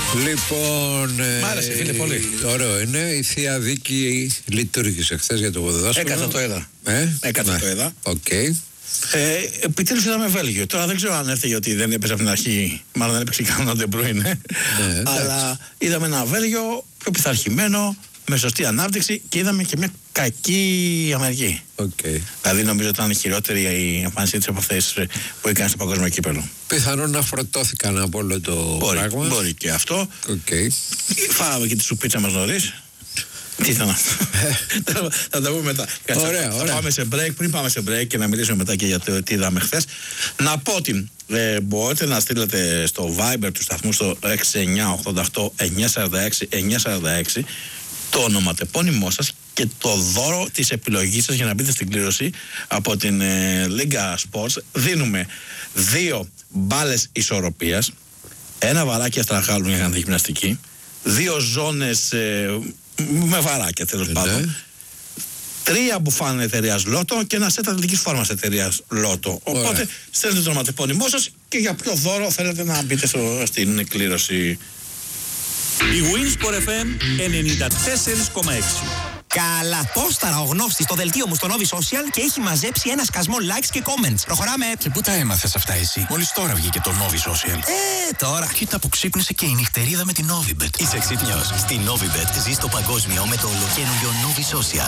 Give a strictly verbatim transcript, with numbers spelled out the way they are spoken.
Λοιπόν. Μ' άρεσε, φίλε, πολύ. Ωραίο είναι. Η Θεία Δίκη λειτουργήσε χθες για το ποδόσφαιρο. Έκανα το είδα. Ε? Έκανα ναι. το είδα. Οκ. Okay. Ε, επιτέλους είδαμε Βέλγιο. Τώρα δεν ξέρω αν έφταιγε ότι δεν έπαιζε από την αρχή. Μάλλον δεν έπαιξε καν ο Ντε Μπρούινε. Ναι, αλλά είδαμε ένα Βέλγιο πιο πειθαρχημένο, με σωστή ανάπτυξη και είδαμε και μια κακή Αμερική. Okay. Δηλαδή νομίζω ότι ήταν χειρότερη η εμφάνισή της από αυτές που έκανε στο παγκόσμιο κύπελλο. Πιθανόν να φορτώθηκαν από όλο το μπορεί, πράγμα. Μπορεί και αυτό. Okay. Φάγαμε και τη σουπίτσα μας νωρίς. Τι ήταν αυτό. Θα τα πούμε μετά. Ωραία, θα ωραία. πάμε σε break. Πριν πάμε σε break και να μιλήσουμε μετά και για το τι είδαμε χθες. Να πω ότι ε, μπορείτε να στείλετε στο Viber του σταθμού στο έξι εννιά οκτώ οκτώ εννιά τέσσερα έξι εννιά τέσσερα έξι το ονοματεπώνυμό σας και το δώρο της επιλογής σας για να μπείτε στην κλήρωση από την ε, Λίγκα Sports. Δίνουμε δύο μπάλες ισορροπίας, ένα βαράκι αστραγάλου για να κάνετε γυμναστική, δύο ζώνες ε, με βαράκια τέλος ναι. πάντων, τρία μπουφάν εταιρείας Λότο και ένα σετ αθλητικής φόρμας εταιρείας Λότο. Οπότε στέλνετε το ονοματεπώνυμό σας και για ποιο δώρο θέλετε να μπείτε στο, στην κλήρωση. Η Winsport εφ εμ ενενήντα τέσσερα κόμμα έξι. Καλά, πόσταρα ο γνώστης στο δελτίο μου στο Novi Social και έχει μαζέψει ένα σκασμό likes και comments. Προχωράμε. Και πού τα έμαθες αυτά εσύ? Μόλις τώρα βγήκε το Novi Social. Ε, τώρα. Κοίτα που ξύπνησε και η νυχτερίδα με την Novibet. Είσαι ξύπνιος. Στη Novibet ζεις το παγκόσμιο με το ολοκαίνουργιο Novi Social.